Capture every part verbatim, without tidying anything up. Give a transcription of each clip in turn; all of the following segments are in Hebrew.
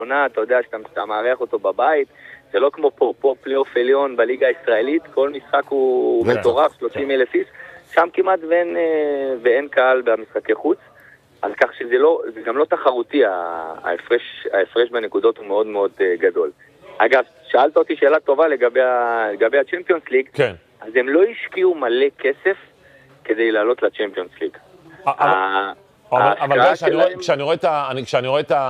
עונה, אתה יודע שאתה, שאתה מערך אותו בבית, זה לא כמו פה, פה פלייאוף עליון בליגה הישראלית, כל משחק הוא מטורף, שלושים אלף איש, שם כמעט ואין, ואין קהל במשחקי חוץ, על כך שזה לא, זה גם לא תחרותי, ההפרש, ההפרש בנקודות הוא מאוד מאוד גדול. אגב, שאלת אותי שאלה טובה לגבי, לגבי הצ'מפיונס ליג, כן. אז הם לא השקיעו מלא כסף כדי לעלות לצ'מפיונס ליג. אבל כשאני רואה את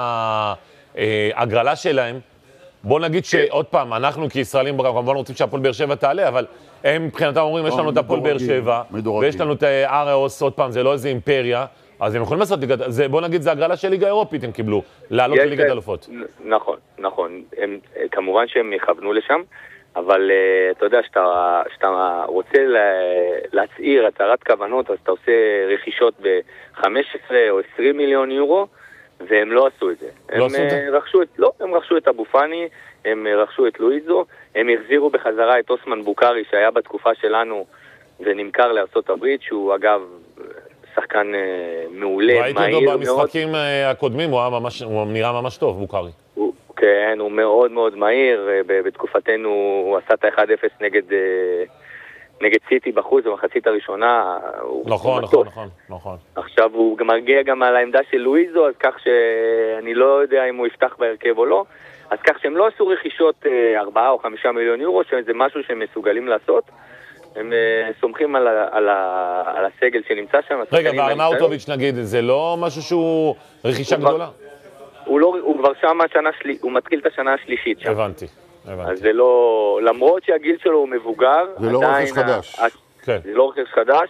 ההגרלה שלהם, בוא נגיד שעוד פעם, אנחנו כישראלים כמובן רוצים שהפועל באר שבע תעלה, אבל הם מבחינתם אומרים, יש לנו את הפועל באר שבע, ויש לנו את אריוס, עוד פעם, זה לא איזה אימפריה, אז הם יכולים לעשות, בוא נגיד, זה הגרלה של ליגה אירופית, הם קיבלו, לעלות לליגת אלופות. נכון, נכון. כמובן שהם יכוונו לשם, אבל אתה יודע, שאתה רוצה להצעיר הצהרת כוונות, אז אתה עושה רכישות ב-חמש עשרה או עשרים מיליון יורו, והם לא עשו את זה. לא עשו את זה? רכשו את, לא, הם רכשו את אבו פאני, הם רכשו את לואיזו, הם החזירו בחזרה את אוסמן בוקרי, שהיה בתקופה שלנו ונמכר לארצות הברית, שהוא אגב שחקן מעולה, מהיר מאוד. ראיתי אותו במשחקים הקודמים, הוא נראה ממש טוב, בוקרי. כן, הוא מאוד מאוד מהיר, בתקופתנו הוא עשה את ה-אחד אפס נגד, נגד סיטי בחוץ, במחצית הראשונה. נכון, נכון, נכון, נכון. עכשיו הוא מרגיע גם על העמדה של לואיזו, אז כך שאני לא יודע אם הוא יפתח בהרכב או לא, אז כך שהם לא עשו רכישות ארבעה או חמישה מיליון יורו, שזה משהו שהם מסוגלים לעשות, הם סומכים על, ה, על, ה, על הסגל שנמצא שם. רגע, וארנאוטוביץ' נגיד, זה לא משהו שהוא רכישה הוא גדולה? הוא, לא, הוא כבר שם השנה שלי, הוא מתחיל את השנה השלישית שם. הבנתי, הבנתי. אז זה לא, למרות שהגיל שלו הוא מבוגר, זה לא רכש חדש. ה, כן. זה לא רכש חדש,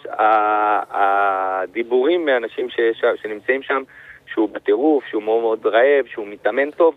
הדיבורים מאנשים ש, שנמצאים שם, שהוא בטירוף, שהוא מאוד מאוד רעב, שהוא מתאמן טוב,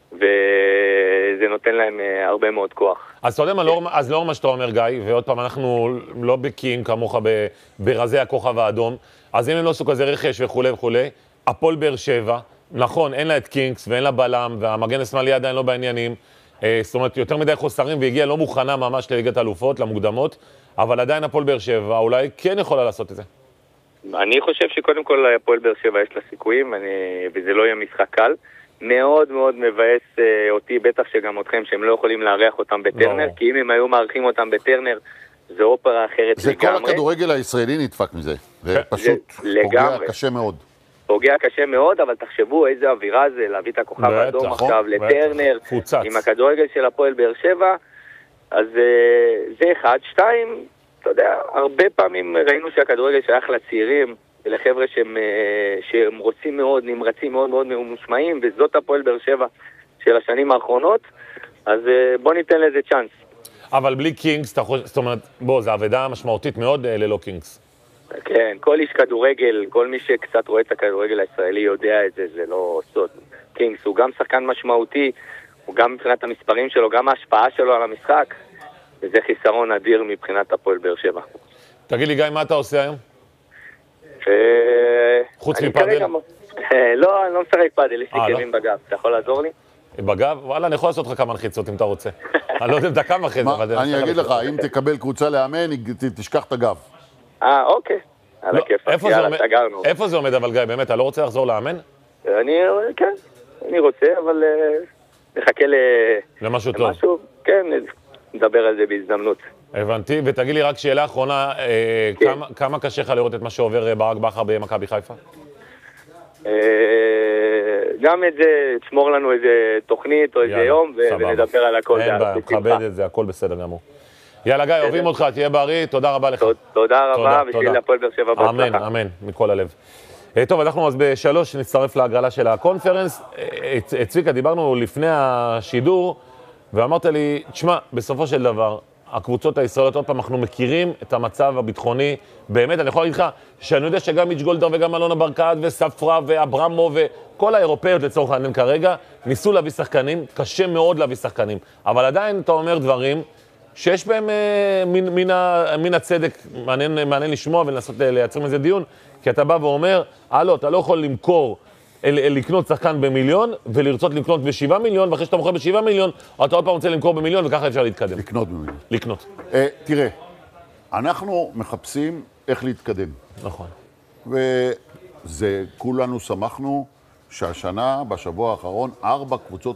וזה נותן להם הרבה מאוד כוח. אז אתה יודע מה, לא, אז לא מה שאתה אומר, גיא, ועוד פעם, אנחנו לא בקיאים כמוך ברזי הכוכב האדום, אז אם הם לא עשו כזה רכש וכו' וכו', הפועל באר שבע, נכון, אין לה את קינגס ואין לה בלם, והמגן השמאלי עדיין לא בעניינים, זאת אומרת, יותר מדי חוסרים, והגיעה לא מוכנה ממש לליגת האלופות, למוקדמות, אבל עדיין הפועל באר שבע אולי כן יכולה לעשות את זה. אני חושב שקודם כל הפועל באר שבע יש לה סיכויים, אני, וזה לא יהיה משחק קל. מאוד מאוד מבאס uh, אותי, בטח שגם אתכם, שהם לא יכולים לארח אותם בטרנר, לא. כי אם הם היו מארחים אותם בטרנר, זה אופרה אחרת זה לגמרי. כל הכדורגל הישראלי נדפק מזה. זה פשוט זה פוגע קשה מאוד. פוגע קשה מאוד, אבל תחשבו איזה אווירה זה, להביא את הכוכב האדום עכשיו לטרנר, פוצץ. עם הכדורגל של הפועל באר שבע, אז uh, זה אחד. שתיים, אתה יודע, הרבה פעמים ראינו שהכדורגל שייך לצעירים, ולחבר'ה שהם, שהם רוצים מאוד, נמרצים מאוד מאוד ממושמעים, וזאת הפועל באר שבע של השנים האחרונות, אז בוא ניתן לזה צ'אנס. אבל בלי קינגס, זאת אומרת, בוא, זו עבודה משמעותית מאוד ללא קינגס. כן, כל איש כדורגל, כל מי שקצת רואה את הכדורגל הישראלי יודע את זה, זה לא סוד. קינגס הוא גם שחקן משמעותי, הוא גם מבחינת המספרים שלו, גם ההשפעה שלו על המשחק, וזה חיסרון אדיר מבחינת הפועל באר שבע. תגיד לי, גיא, מה אתה עושה היום? חוץ מפאדל? לא, אני לא משחק פאדל, יש לי כלים בגב. אתה יכול לעזור לי? בגב? וואלה, אני יכול לעשות לך כמה נחיצות אם אתה רוצה. אני לא יודע אם אתה כמה אחרי זה. אני אגיד לך, אם תקבל קבוצה לאמן, תשכח את הגב. אה, אוקיי. על הכיף. איפה זה עומד אבל, גיא? באמת, אתה לא רוצה לחזור לאמן? אני, כן, אני רוצה, אבל נחכה למשהו טוב. כן, נדבר על זה בהזדמנות. הבנתי, ותגיד לי רק שאלה אחרונה, כמה קשה לך לראות את מה שעובר ברק בכר במכבי חיפה? גם את זה, תשמור לנו איזה תוכנית או איזה יום, ונדבר על הכל. אין בעיה, מכבד את זה, הכל בסדר גמור. יאללה גיא, אוהבים אותך, תהיה בריא, תודה רבה לך. תודה רבה, בשביל הפועל באר שבע בהצלחה. אמן, אמן, מכל הלב. טוב, אנחנו אז בשלוש נצטרף להגרלה של הקונפרנס. צביקה, דיברנו לפני השידור, ואמרת לי, תשמע, בסופו של דבר, הקבוצות הישראליות, עוד פעם, אנחנו מכירים את המצב הביטחוני, באמת, אני יכול להגיד לך, שאני יודע שגם מיץ' גולדהר וגם אלונה ברקת וספרה ואברמו וכל האירופאיות לצורך העניין כרגע, ניסו להביא שחקנים, קשה מאוד להביא שחקנים, אבל עדיין אתה אומר דברים שיש בהם אה, מן, מן, מן הצדק, מעניין, מעניין לשמוע ולנסות לייצר מזה דיון, כי אתה בא ואומר, הלו, אתה לא יכול למכור, לקנות שחקן במיליון, ולרצות לקנות בשבעה מיליון, ואחרי שאתה מוכר בשבעה מיליון, אתה עוד פעם רוצה למכור במיליון, וככה אפשר להתקדם. לקנות במיליון. לקנות. אה, תראה, אנחנו מחפשים איך להתקדם. נכון. וזה, כולנו שמחנו שהשנה, בשבוע האחרון, ארבע קבוצות